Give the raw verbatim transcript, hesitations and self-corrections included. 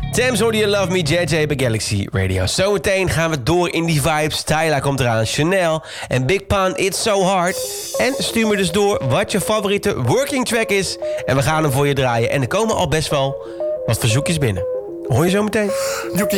Thames hoorde je Love Me, J J bij Galaxy Radio. Zometeen gaan we door in die vibes. Tyla komt eraan, Chanel en Big Pun, It's So Hard. En stuur me dus door wat je favoriete working track is. En we gaan hem voor je draaien. En er komen al best wel wat verzoekjes binnen. Hoor je zo meteen?